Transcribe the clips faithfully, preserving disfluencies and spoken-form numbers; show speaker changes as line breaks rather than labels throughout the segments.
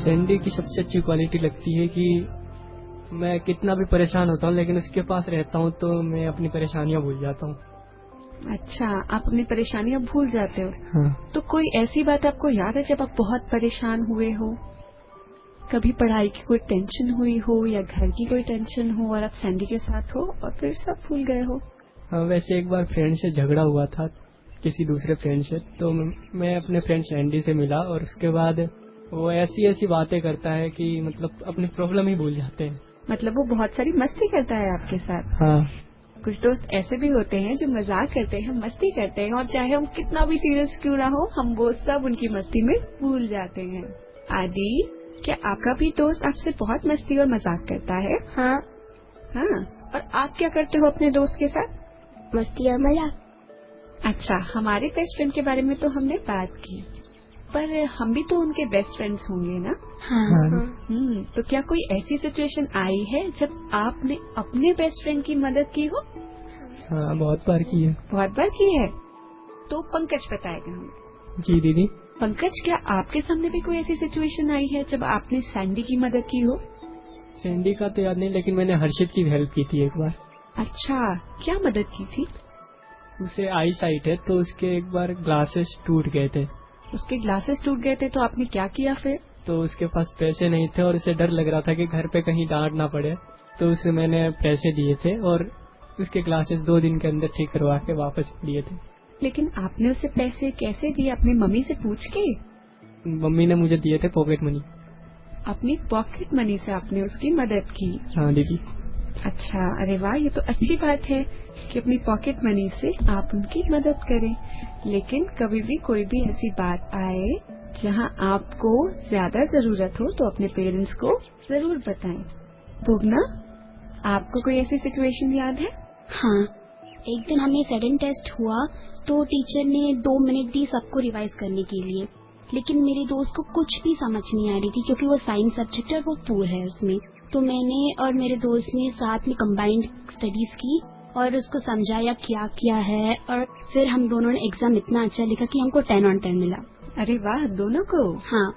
Sandy की सबसे अच्छी क्वालिटी लगती है कि मैं कितना भी परेशान होता हूँ लेकिन उसके पास रहता हूँ तो मैं अपनी परेशानियाँ भूल जाता हूँ।
अच्छा, आप अपनी परेशानियाँ भूल जाते हो।
हाँ।
तो कोई ऐसी बात आपको याद है जब आप बहुत परेशान हुए हो? कभी पढ़ाई की कोई टेंशन हुई हो या घर की कोई टेंशन हो और आप सैंडी के साथ हो और फिर सब भूल गए हो?
हाँ, वैसे एक बार फ्रेंड से झगड़ा हुआ था किसी दूसरे फ्रेंड से, तो मैं अपने फ्रेंड सैंडी से मिला और उसके बाद वो ऐसी ऐसी बातें करता है कि मतलब अपनी प्रॉब्लम ही भूल जाते हैं।
मतलब वो बहुत सारी मस्ती करता है आपके साथ?
हाँ।
कुछ दोस्त ऐसे भी होते हैं जो मजाक करते हैं, मस्ती करते हैं और चाहे हम कितना भी सीरियस क्यों ना हो, हम वो सब उनकी मस्ती में भूल जाते हैं। आदि, क्या आपका भी दोस्त आपसे बहुत मस्ती और मजाक करता है?
हाँ।
हाँ, और आप क्या करते हो अपने दोस्त के साथ?
मस्ती और मजाक।
अच्छा, हमारे बेस्ट फ्रेंड के बारे में तो हमने बात की, पर हम भी तो उनके बेस्ट फ्रेंड्स होंगे ना?
हाँ।
हाँ।
हम्म, तो क्या कोई ऐसी सिचुएशन आई है जब आपने अपने बेस्ट फ्रेंड की मदद की हो?
हाँ, बहुत बार की है।
बहुत बार की है। तो पंकज बताएगा हमें।
जी दीदी।
पंकज, क्या आपके सामने भी कोई ऐसी सिचुएशन आई है जब आपने सैंडी की मदद की हो?
सैंडी का तो याद नहीं, लेकिन मैंने हर्षित की हेल्प की थी एक बार।
अच्छा, क्या मदद की थी?
उसे आई साइट है तो उसके एक बार ग्लासेस टूट गए थे।
उसके ग्लासेस टूट गए थे तो आपने क्या किया फिर?
तो उसके पास पैसे नहीं थे और उसे डर लग रहा था कि घर पे कहीं डांट ना पड़े, तो उसे मैंने पैसे दिए थे और उसके ग्लासेस दो दिन के अंदर ठीक करवा के वापस दिए थे।
लेकिन आपने उसे पैसे कैसे दिए? अपनी मम्मी से पूछ के?
मम्मी ने मुझे दिए थे पॉकेट मनी।
अपनी पॉकेट मनी से आपने उसकी मदद की?
हाँ दीदी।
अच्छा, अरे वाह, ये तो अच्छी बात है कि अपनी पॉकेट मनी से आप उनकी मदद करें। लेकिन कभी भी कोई भी ऐसी बात आए जहां आपको ज्यादा जरूरत हो तो अपने पेरेंट्स को जरूर बताएं। भुवना, आपको कोई ऐसी सिचुएशन याद है?
हाँ, एक दिन हमें सडन टेस्ट हुआ तो टीचर ने दो मिनट दी सबको रिवाइज करने के लिए, लेकिन मेरे दोस्त को कुछ भी समझ नहीं आ रही थी क्योंकि वो साइंस सब्जेक्ट है और वो पूर है उसमें। तो मैंने और मेरे दोस्त ने साथ में कंबाइंड स्टडीज की और उसको समझाया क्या क्या है, और फिर हम दोनों ने एग्जाम इतना अच्छा लिखा कि हमको टेन ऑन टेन मिला।
अरे वाह, दोनों को?
हाँ।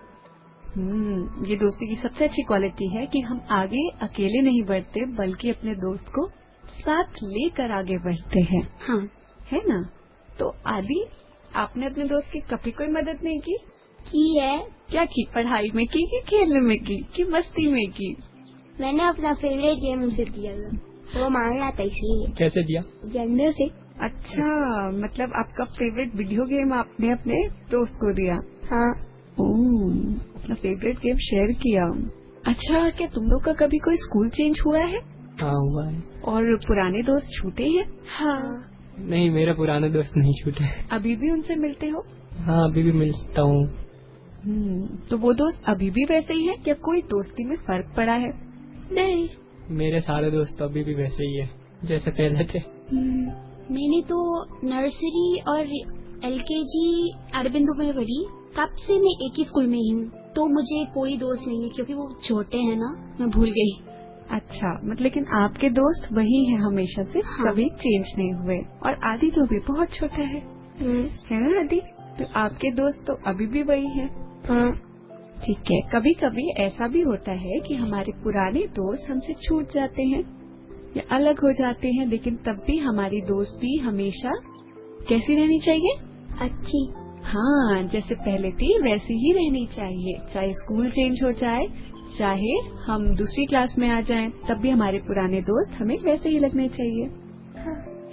हम्म, ये दोस्ती की सबसे अच्छी क्वालिटी है कि हम आगे अकेले नहीं बढ़ते बल्कि अपने दोस्त को साथ लेकर आगे बढ़ते हैं।
हाँ,
है ना? तो आदि, आपने अपने दोस्त की कभी कोई मदद नहीं की?
की है।
क्या की? पढ़ाई में की कि खेलने में की कि मस्ती में की?
मैंने अपना फेवरेट गेम उसे दिया था, वो मांग रहा था इसलिए।
कैसे दिया?
जेंडर से।
अच्छा, मतलब आपका फेवरेट वीडियो गेम आपने अपने दोस्त को दिया?
हाँ।
ओह, अपना फेवरेट गेम शेयर किया। अच्छा, क्या तुम लोग का कभी कोई स्कूल चेंज हुआ है?
हाँ हुआ है।
और पुराने दोस्त छूटे हैं?
हाँ।
नहीं, मेरे पुराने दोस्त नहीं छूटे।
अभी भी उनसे मिलते हो?
हाँ, अभी भी मिलता हूँ।
हम्म, तो वो दोस्त अभी भी वैसे ही है या कोई दोस्ती में फर्क पड़ा है?
नहीं,
मेरे सारे दोस्त अभी भी वैसे ही है जैसे पहले थे।
मैंने तो नर्सरी और एलकेजी अरबिंदो में पढ़ी, तब से मैं एक ही स्कूल में ही हूँ, तो मुझे कोई दोस्त नहीं है क्योंकि वो छोटे हैं ना, मैं भूल गई।
अच्छा, मतलब लेकिन आपके दोस्त वही है हमेशा से?
हाँ।
कभी चेंज नहीं हुए? और आदि तो भी बहुत छोटा है, है ना आदि? तो आपके दोस्त तो अभी भी वही है?
हाँ।
ठीक है, कभी कभी ऐसा भी होता है कि हमारे पुराने दोस्त हमसे छूट जाते हैं या अलग हो जाते हैं, लेकिन तब भी हमारी दोस्ती हमेशा कैसी रहनी चाहिए?
अच्छी।
हाँ, जैसे पहले थी वैसी ही रहनी चाहिए। चाहे स्कूल चेंज हो जाए, चाहे हम दूसरी क्लास में आ जाएं, तब भी हमारे पुराने दोस्त हमें वैसे ही लगने चाहिए।
हाँ।